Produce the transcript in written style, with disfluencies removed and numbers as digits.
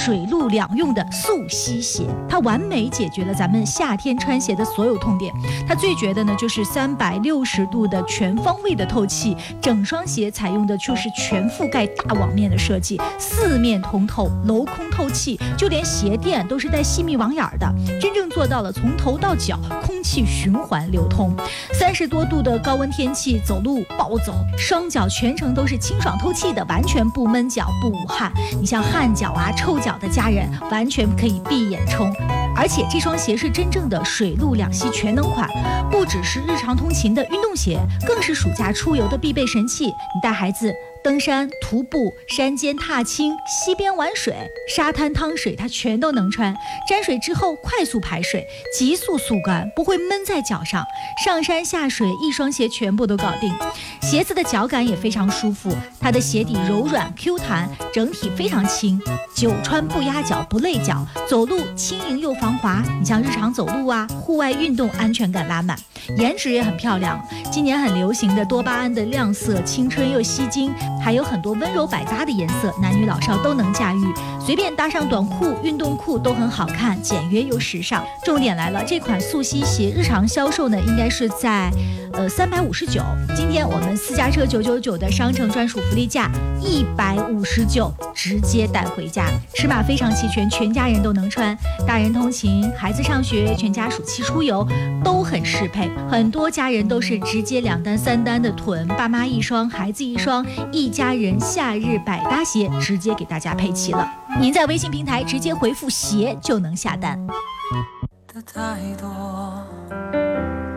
水陆两用的速吸鞋，它完美解决了咱们夏天穿鞋的所有痛点。它最绝的呢就是360度的全方位的透气，整双鞋采用的就是全覆盖大网面的设计，四面通透，镂空透气，就连鞋垫都是带细密网眼的，真正做到了从头到脚空气循环流通。30多度的高温天气，走路暴走，双脚全程都是清爽透气的，完全不闷脚不捂汗。你像汗脚啊、臭脚的家人，完全可以闭眼冲。而且这双鞋是真正的水陆两栖全能款，不只是日常通勤的运动鞋，更是暑假出游的必备神器。你带孩子登山、徒步、山间踏青、溪边玩水、沙滩趟水，它全都能穿。沾水之后快速排水，急速速干，不会闷在脚上。上山下水，一双鞋全部都搞定。鞋子的脚感也非常舒服，它的鞋底柔软 Q 弹，整体非常轻，久穿不压脚不累脚，走路轻盈又防滑。你像日常走路啊、户外运动，安全感拉满。颜值也很漂亮，今年很流行的多巴胺的亮色，青春又吸睛，还有很多温柔百搭的颜色，男女老少都能驾驭，随便搭上短裤、运动裤都很好看，简约又时尚。重点来了，这款速吸鞋日常销售呢，应该是在359，今天我们私家车999的商城专属福利价159，直接带回家。尺码非常齐全，全家人都能穿，大人通勤、孩子上学、全家暑期出游都很适配。很多家人都是直接2单3单的囤，爸妈一双，孩子一双，一家人夏日百搭鞋直接给大家配齐了。您在微信平台直接回复鞋就能下单。 的太多